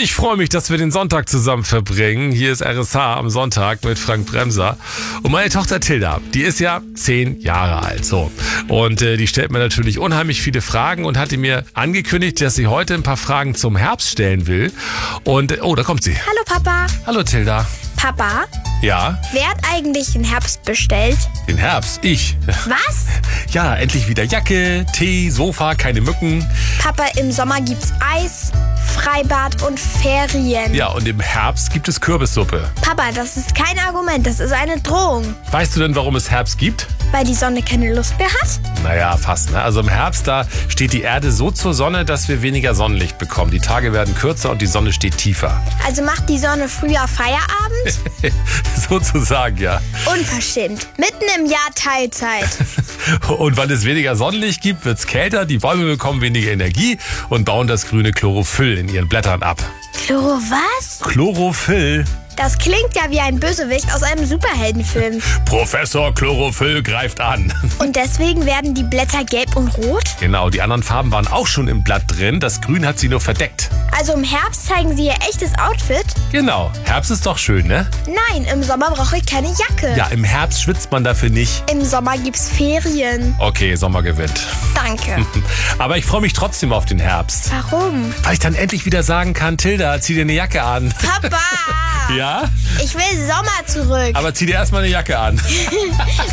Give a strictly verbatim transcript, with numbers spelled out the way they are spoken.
Ich freue mich, dass wir den Sonntag zusammen verbringen. Hier ist R S H am Sonntag mit Frank Bremser. Und meine Tochter Tilda, die ist ja zehn Jahre alt. So. Und äh, die stellt mir natürlich unheimlich viele Fragen und hatte mir angekündigt, dass sie heute ein paar Fragen zum Herbst stellen will. Und, äh, oh, da kommt sie. Hallo Papa. Hallo Tilda. Papa, Ja, wer hat eigentlich den Herbst bestellt? den Herbst. Ich. Was? Ja, endlich wieder Jacke, Tee, Sofa, keine Mücken. Papa, im Sommer gibt's Eis, Freibad und Ferien. Ja, und im Herbst gibt es Kürbissuppe. Papa, das ist kein Argument, das ist eine Drohung. Weißt du denn, warum es Herbst gibt? Weil die Sonne keine Lust mehr hat? Naja, fast. Ne? Also im Herbst, da steht die Erde so zur Sonne, dass wir weniger Sonnenlicht bekommen. Die Tage werden kürzer und die Sonne steht tiefer. Also macht die Sonne früher Feierabend? Sozusagen, ja. Unverschämt. Mitten im Jahr Teilzeit. Und weil es weniger Sonnenlicht gibt, wird es kälter, die Bäume bekommen weniger Energie und bauen das grüne Chlorophyll in ihren Blättern ab. Chloro was? Chlorophyll? Das klingt ja wie ein Bösewicht aus einem Superheldenfilm. Professor Chlorophyll greift an. Und deswegen werden die Blätter gelb und rot? Genau, die anderen Farben waren auch schon im Blatt drin. Das Grün hat sie nur verdeckt. Also im Herbst zeigen sie ihr echtes Outfit? Genau, Herbst ist doch schön, ne? Nein, im Sommer brauche ich keine Jacke. Ja, im Herbst schwitzt man dafür nicht. Im Sommer gibt's Ferien. Okay, Sommer gewinnt. Danke. Aber ich freue mich trotzdem auf den Herbst. Warum? Weil ich dann endlich wieder sagen kann, Tilda, zieh dir eine Jacke an. Papa! Ja? Ich will Sommer zurück. Aber zieh dir erstmal eine Jacke an.